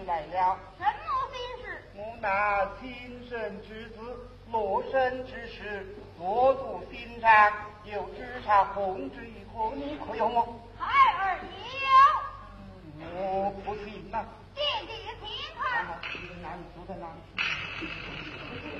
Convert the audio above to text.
来了。 什么心事？ 我那亲生之子落生之时，落足心上，又只差控制一个，你可有我？ 孩儿有。 我不信呐。 弟弟请看。 你在哪里？住在哪里？